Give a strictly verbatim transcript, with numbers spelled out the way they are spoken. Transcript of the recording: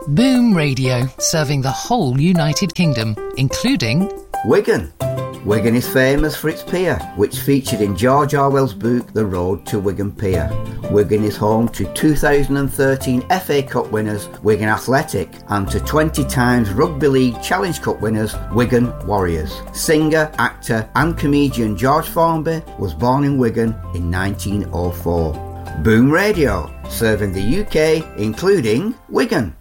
Boom Radio, serving the whole United Kingdom, including Wigan. Wigan is famous for its pier, which featured in George Orwell's book The Road to Wigan Pier. Wigan is home to two thousand thirteen F A Cup winners Wigan Athletic and to twenty times Rugby League Challenge Cup winners Wigan Warriors. Singer, actor and comedian George Formby was born in Wigan in nineteen oh four. Boom Radio, serving the U K including Wigan.